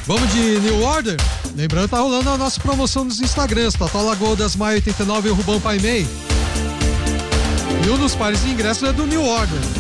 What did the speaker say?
Vamos de New Order? Lembrando, tá rolando a nossa promoção nos Instagrams, Tatuá Lagoa das Maia 89 e o Rubão Pai Mei. E um dos pares de ingressos é do New Order.